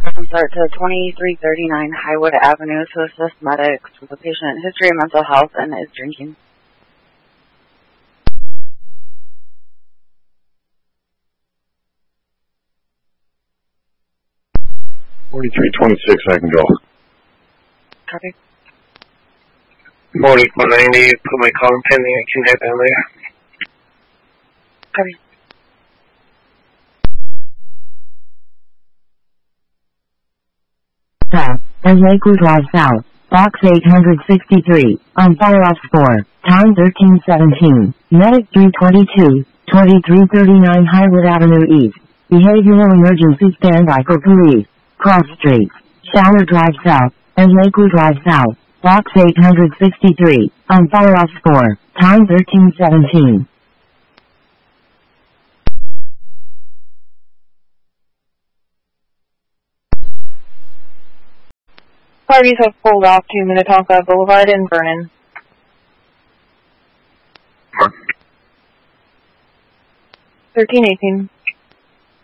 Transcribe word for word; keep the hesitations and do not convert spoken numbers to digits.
start to twenty-three thirty-nine Highwood Avenue to assist medics with a patient history of mental health and is drinking. forty-three twenty-six, I can go. Copy. forty-four ninety, put my call in pending, I can head down there. Copy. South, and Lakewood Drive South, box eight hundred sixty-three, on fire off four, time thirteen seventeen, medic three twenty-two, twenty-three thirty-nine Highwood Avenue East, behavioral emergency standby for police, cross streets, Shower Drive South, and Lakewood Drive South, box eight hundred sixty-three, on fire off four, time thirteen seventeen. Parties have pulled off to Minnetonka Boulevard in Vernon. thirteen eighteen.